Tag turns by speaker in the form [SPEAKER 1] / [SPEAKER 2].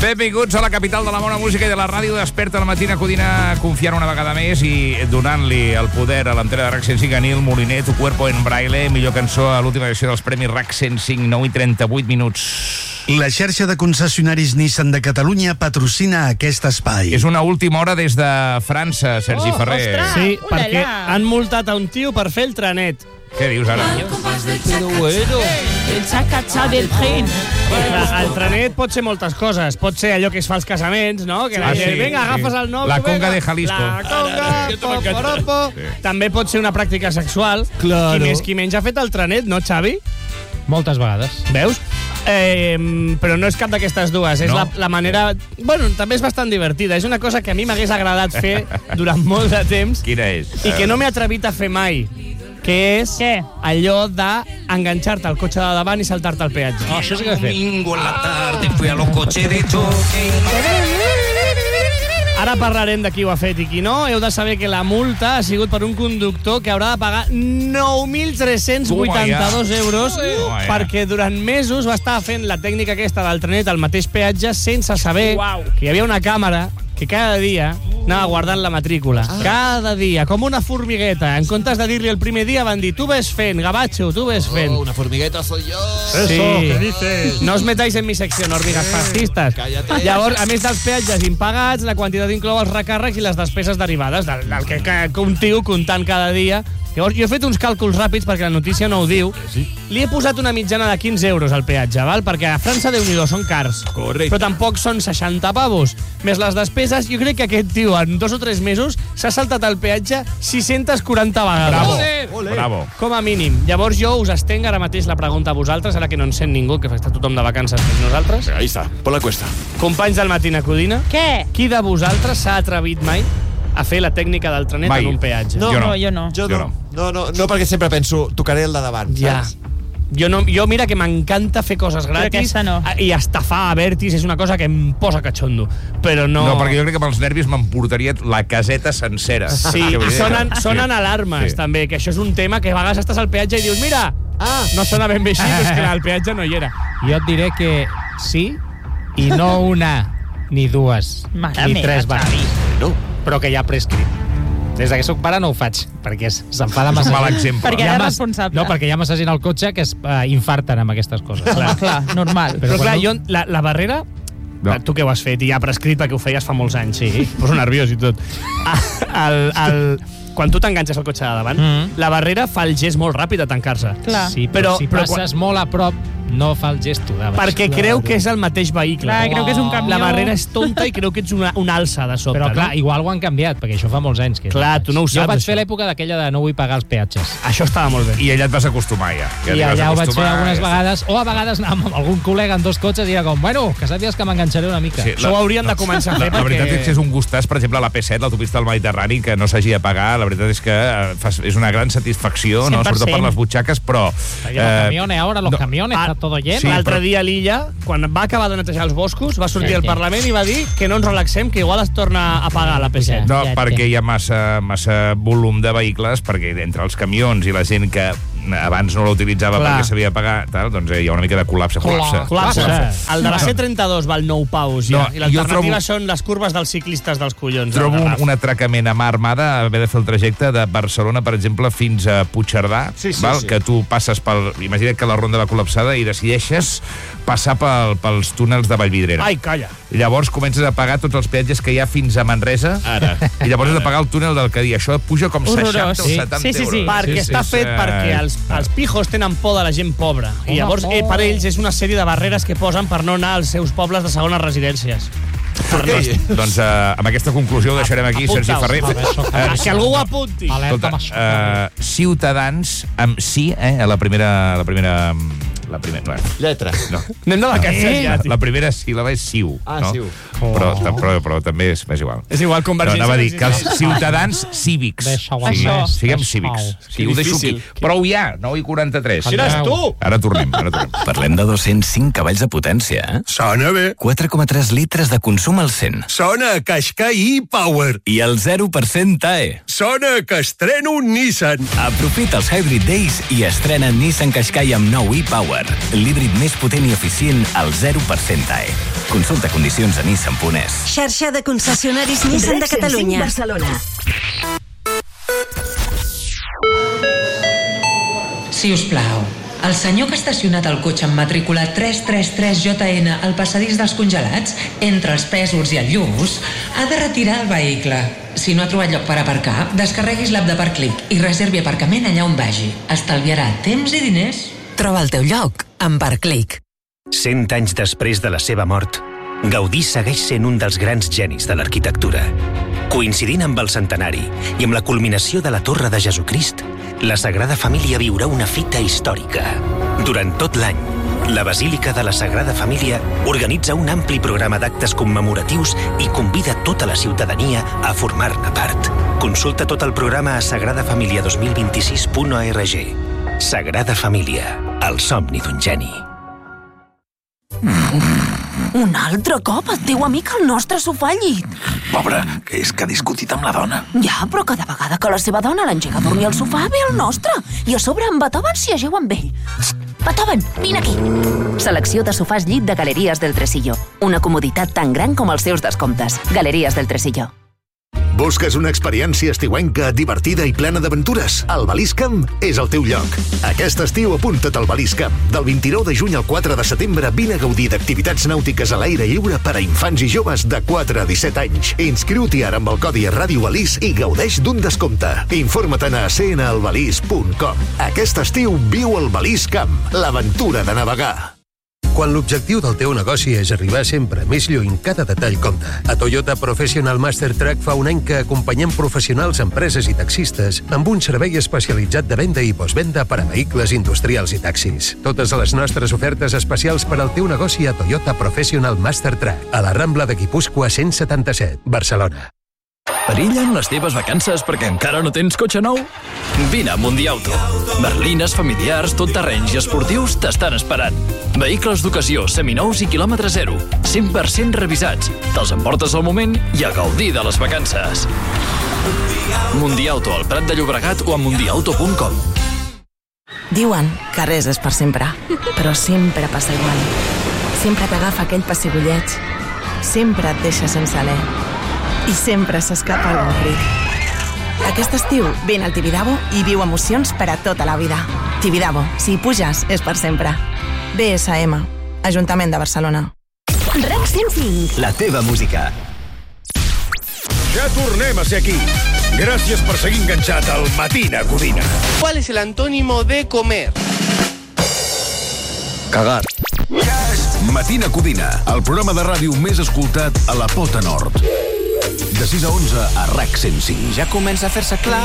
[SPEAKER 1] Benvinguts a la capital de la bona música i de la ràdio. Desperta al matí Codina confiant una vegada més i donant-li el poder a l'entrega de RAC 105 a Nil Moliner, Tu cuerpo en braille, millor cançó a l'última edició dels Premis RAC 105, 9 i 38 minuts.
[SPEAKER 2] La xarxa de concessionaris Nissan de Catalunya patrocina aquest espai.
[SPEAKER 1] És una última hora des de França, Sergi Ferrer.
[SPEAKER 3] Ostres!
[SPEAKER 4] Sí,
[SPEAKER 3] Ulala.
[SPEAKER 4] perquè han multat a un tio per fer el trenet.
[SPEAKER 1] Què dius ara?
[SPEAKER 4] Però bueno...
[SPEAKER 3] El xacatxà del tren.
[SPEAKER 4] El trenet pot ser moltes coses. Pot ser allò que es fa als casaments, no? Que la gent, vinga, agafes el nou...
[SPEAKER 1] La conga de Jalisco.
[SPEAKER 4] La conga, poporopo... També pot ser una pràctica sexual.
[SPEAKER 2] Claro.
[SPEAKER 4] Qui més qui menys ha fet el trenet, no, Xavi?
[SPEAKER 5] Moltes vegades.
[SPEAKER 4] Veus? Però no és cap d'aquestes dues. És
[SPEAKER 1] No?
[SPEAKER 4] la manera... Bueno, també és bastant divertida. És una cosa que a mi m'hagués agradat fer durant molt de temps
[SPEAKER 1] Quina és?
[SPEAKER 4] i que no m'he atrevit a fer mai, que és
[SPEAKER 3] Què?
[SPEAKER 4] allò d'enganxar-te al cotxe de davant i saltar-te al peatge.
[SPEAKER 5] Oh, això sí que he fet.
[SPEAKER 6] Domingo en la tarde fui a los coches de choque.
[SPEAKER 4] Ara parlarem de qui ho ha fet i qui no. Heu de saber que la multa ha sigut per un conductor que haurà de pagar 9.382 euros
[SPEAKER 1] ja.
[SPEAKER 4] perquè durant mesos va estar fent la tècnica aquesta del trenet al mateix peatge sense saber que hi havia una càmera que cada dia anava guardant la matrícula. Cada dia, com una formigueta. En comptes de dir-li el primer dia van dir tu ves fent, gabacho, tu ves fent.
[SPEAKER 6] Una formigueta soy yo.
[SPEAKER 4] Sí. No os metáis en mi secció, hormigas fascistes.
[SPEAKER 6] Cállate.
[SPEAKER 4] Llavors, a més dels peatges impagats, la quantitat inclou els recàrrecs i les despeses derivades del que un tio comptant cada dia. Llavors, jo he fet uns càlculs ràpids perquè la notícia no ho diu. Li he posat una mitjana de 15 euros al peatge, val? Perquè a França, Déu-n'hi-do, són cars.
[SPEAKER 6] Correcte.
[SPEAKER 4] Però tampoc són 60 pavos. Més les despeses, jo crec que aquest tio en 2 o 3 mesos s'ha saltat el peatge 640 vegades.
[SPEAKER 1] Bravo.
[SPEAKER 4] Com a mínim. Llavors jo us estenc ara mateix la pregunta a vosaltres, ara que no en sent ningú, que està tothom de vacances més nosaltres.
[SPEAKER 6] Ahí está, por la cuesta.
[SPEAKER 4] Companys del Matina Codina,
[SPEAKER 3] Què?
[SPEAKER 4] qui de vosaltres s'ha atrevit mai a fer la tècnica del trenet
[SPEAKER 1] Mai.
[SPEAKER 4] en un peatge?
[SPEAKER 1] Jo no.
[SPEAKER 3] Jo no.
[SPEAKER 6] Jo
[SPEAKER 1] Jo
[SPEAKER 6] no. No, perquè sempre penso, tocaré el de davant.
[SPEAKER 4] Ja.
[SPEAKER 6] saps?
[SPEAKER 4] Jo mira que m'encanta fer coses gratis
[SPEAKER 3] aquesta no.
[SPEAKER 4] i estafar a Vertis és una cosa que em posa catxondo, però no...
[SPEAKER 1] No, perquè jo crec que amb els nervis m'emportaria la caseta sencera.
[SPEAKER 4] Sí,
[SPEAKER 1] Que vull
[SPEAKER 4] i
[SPEAKER 1] dir-
[SPEAKER 4] sonen alarmes,
[SPEAKER 1] Sí.
[SPEAKER 4] també, que això és un tema que a vegades estàs al peatge i dius, mira, no sona ben bé així, però és que al peatge no hi era.
[SPEAKER 5] Jo et diré que sí, i no una, ni dues,
[SPEAKER 3] Mare
[SPEAKER 5] ni
[SPEAKER 3] meva,
[SPEAKER 5] 3 vegades.
[SPEAKER 6] No.
[SPEAKER 5] Però que ja ha prescrit. Des que soc pare no ho faig, perquè s'enfada
[SPEAKER 1] És
[SPEAKER 5] massa.
[SPEAKER 1] un mal exemple.
[SPEAKER 3] Perquè
[SPEAKER 5] Hi ha
[SPEAKER 3] eres
[SPEAKER 5] mas-
[SPEAKER 3] responsable.
[SPEAKER 5] No, perquè hi ha massa gent al cotxe que es infarten amb aquestes coses.
[SPEAKER 3] Clar, normal.
[SPEAKER 4] Però clar,
[SPEAKER 5] quan
[SPEAKER 4] la barrera...
[SPEAKER 1] No.
[SPEAKER 4] Tu que ho has fet i ja ha prescrit perquè ho feies fa molts anys. Sí. Em poso nerviós i tot. Quan tu t'enganxes al cotxe de davant, la barrera fa el gest molt ràpid a tancar-se.
[SPEAKER 3] Clar.
[SPEAKER 5] Sí, però si
[SPEAKER 4] però
[SPEAKER 5] passes molt a prop, no fa el gesto de baix.
[SPEAKER 4] Perquè creu que és el mateix vehicle.
[SPEAKER 3] Clar, creu que és un camió.
[SPEAKER 4] La barrera és tonta i creu que ets una alça de sobte.
[SPEAKER 5] Però clar,
[SPEAKER 4] no?
[SPEAKER 5] igual ho han canviat, perquè això fa molts anys que...
[SPEAKER 4] Clar, tu no ho
[SPEAKER 5] Jo
[SPEAKER 4] saps,
[SPEAKER 5] vaig
[SPEAKER 4] això.
[SPEAKER 5] fer l'època d'aquella de no vull pagar els peatges.
[SPEAKER 4] Això estava molt bé.
[SPEAKER 1] I allà et vas acostumar, ja.
[SPEAKER 5] I
[SPEAKER 1] t'hi vas
[SPEAKER 5] allà ho vaig fer
[SPEAKER 1] acostumar,
[SPEAKER 5] algunes
[SPEAKER 1] ja està.
[SPEAKER 5] vegades, o a vegades anàvem amb algun col·lega en 2 cotxes i era com, bueno, que sàpies que m'enganxaré una mica.
[SPEAKER 1] Sí,
[SPEAKER 4] Això ho hauríem de començar a fer
[SPEAKER 1] La veritat és que
[SPEAKER 4] perquè...
[SPEAKER 1] és un gustàs, per exemple, a la P7, l'autopista del Mediterrani, que no s'hagi de pagar. La veritat és que és una gran satisfacció, no?
[SPEAKER 3] 100%.
[SPEAKER 1] Sobretot per les butxaques, però...
[SPEAKER 5] Perquè los camiones, ahora los camiones, está todo lleno.
[SPEAKER 1] Sí,
[SPEAKER 4] L'altre
[SPEAKER 1] però-
[SPEAKER 4] dia a l'illa, quan va acabar de netejar els boscos, va sortir
[SPEAKER 5] Sí.
[SPEAKER 4] al Parlament i va dir que no ens relaxem, que igual es torna a pagar la P7.
[SPEAKER 1] No,
[SPEAKER 5] Ja,
[SPEAKER 1] perquè hi ha massa volum de vehicles, perquè entre els camions i la gent que abans no la utilitzava
[SPEAKER 4] Clar.
[SPEAKER 1] perquè s'havia de pagar, tal, doncs hi ha una mica de col·lapse.
[SPEAKER 4] Col·lapse. El de la C32 val 9 paus, ja.
[SPEAKER 1] No,
[SPEAKER 4] I l'alternativa
[SPEAKER 1] jo
[SPEAKER 4] són les curves dels ciclistes dels collons.
[SPEAKER 1] Trobo
[SPEAKER 4] del Garraf.
[SPEAKER 1] un atracament a mà armada haver de fer el trajecte de Barcelona, per exemple, fins a Puigcerdà,
[SPEAKER 6] Sí,
[SPEAKER 1] val?
[SPEAKER 6] sí.
[SPEAKER 1] Que tu passes pel... Imagina't que la ronda va col·lapsada i decideixes passar pels túnels de Vallvidrera.
[SPEAKER 4] Ai, calla.
[SPEAKER 1] I llavors comences a pagar tots els peatges que hi ha fins a Manresa.
[SPEAKER 6] Ara.
[SPEAKER 1] I llavors has de pagar el túnel del Cadí. Això puja com
[SPEAKER 3] Horrorós.
[SPEAKER 1] 60 o
[SPEAKER 3] Sí.
[SPEAKER 1] 70
[SPEAKER 3] Sí, sí, sí.
[SPEAKER 1] euros.
[SPEAKER 4] Perquè està fet perquè els pijos tenen por de la gent pobra. I llavors, per ells, és una sèrie de barreres que posen per no anar als seus pobles de segones residències.
[SPEAKER 1] Doncs amb aquesta conclusió ho deixarem aquí, Sergi Ferrer.
[SPEAKER 4] Que algú ho apunti.
[SPEAKER 1] Escolta, Ciutadans amb sí, a la primera...
[SPEAKER 6] Lletra.
[SPEAKER 1] No.
[SPEAKER 4] Anem de vacances ja, tio.
[SPEAKER 1] La primera síl·laba és siu.
[SPEAKER 6] Ah,
[SPEAKER 1] no?
[SPEAKER 6] siu.
[SPEAKER 1] Però també és igual.
[SPEAKER 4] És igual,
[SPEAKER 1] Però
[SPEAKER 4] Convergència.
[SPEAKER 1] anava a dir que els
[SPEAKER 4] no existeix.
[SPEAKER 1] ciutadans cívics.
[SPEAKER 5] Deixa-ho
[SPEAKER 3] Això.
[SPEAKER 1] Siguem cívics. Sí, ho deixo aquí. Prou ja, 9 i 43.
[SPEAKER 4] Si eres tu!
[SPEAKER 1] Ara tornem.
[SPEAKER 7] Parlem de 205 cavalls de potència, eh?
[SPEAKER 2] Sona bé.
[SPEAKER 7] 4,3 litres de consum al 100.
[SPEAKER 2] Sona a Qashqai e-Power.
[SPEAKER 7] I el 0% TAE.
[SPEAKER 2] Sona que estreno un Nissan.
[SPEAKER 7] Aprofita els Hybrid Days i estrena Nissan Qashqai amb nou e-Power. Pathfinder, l'híbrid més potent i eficient al 0% AE. Consulta condicions a Nissan.es.
[SPEAKER 8] Xarxa de concessionaris Nissan de Catalunya. Barcelona.
[SPEAKER 9] Si us plau, el senyor que ha estacionat el cotxe amb matrícula 333JN al passadís dels congelats, entre els Pèsols i el Lluç, ha de retirar el vehicle. Si no ha trobat lloc per aparcar, descarreguis l'app de Parclic i reservi aparcament allà on vagi. Estalviarà temps i diners.
[SPEAKER 8] Troba el teu lloc amb Parclic.
[SPEAKER 10] 100 anys després de la seva mort, Gaudí segueix sent un dels grans genis de l'arquitectura. Coincidint amb el centenari i amb la culminació de la Torre de Jesucrist, la Sagrada Família viurà una fita històrica. Durant tot l'any, la Basílica de la Sagrada Família organitza un ampli programa d'actes commemoratius i convida tota la ciutadania a formar-ne part. Consulta tot el programa a sagradafamilia2026.org. Sagrada Família, el somni d'un geni.
[SPEAKER 11] Un altre cop et diu amic el nostre sofà al llit.
[SPEAKER 12] Pobre, que és que ha discutit amb la dona.
[SPEAKER 11] Ja, però cada vegada que la seva dona l'engega a dormir al sofà ve el nostre. I a sobre en Beethoven s'hi ajeu amb ell. Beethoven, vine aquí.
[SPEAKER 13] Selecció de sofàs llit de Galeries del Tresillo. Una comoditat tan gran com els seus descomptes. Galeries del Tresillo.
[SPEAKER 14] Busques una experiència estiuenca, divertida i plena d'aventures? El Balís Camp és el teu lloc. Aquest estiu apunta't al Balís Camp. Del 29 de juny al 4 de setembre vine a gaudir d'activitats nàutiques a l'aire lliure per a infants i joves de 4 a 17 anys. Inscriu-t'hi ara amb el codi Ràdio Balís i gaudeix d'un descompte. Informa't a cnalbalís.com. Aquest estiu viu el Balís Camp, l'aventura de navegar.
[SPEAKER 15] Quan l'objectiu del teu negoci és arribar sempre més lluny, cada detall compta. A Toyota Professional Master Track fa un any que acompanyem professionals, empreses i taxistes amb un servei especialitzat de venda i postvenda per a vehicles industrials i taxis. Totes les nostres ofertes especials per al teu negoci a Toyota Professional Master Track, a la Rambla de Guipúscoa 177, Barcelona.
[SPEAKER 7] Perillen les teves vacances perquè encara no tens cotxe nou? Vine a Mundiauto. Berlines, familiars, tot terrenys i esportius t'estan esperant. Vehicles d'ocasió, seminous i quilòmetre zero. 100% revisats. Te'ls emportes al moment i a gaudir de les vacances. Mundiauto al Prat de Llobregat o a mundiauto.com.
[SPEAKER 16] Diuen que res és per sempre, però sempre passa igual. Sempre t'agafa aquell pessigolleig. Sempre et deixa sense alè. I sempre s'escapa algun crit. Aquest estiu, vine al Tibidabo i viu emocions per a tota la vida. Tibidabo, si hi puges, és per sempre. BSM, Ajuntament de Barcelona.
[SPEAKER 8] RAC 105.
[SPEAKER 17] La teva música.
[SPEAKER 18] Ja tornem a ser aquí. Gràcies per seguir enganxat al Matina Codina.
[SPEAKER 19] ¿Cuál es el antónimo de comer?
[SPEAKER 18] Cagar. Matina Codina, el programa de ràdio més escoltat a la Pota Nord. De 6 a 11 a RAC 105.
[SPEAKER 20] Ja comença a fer-se clar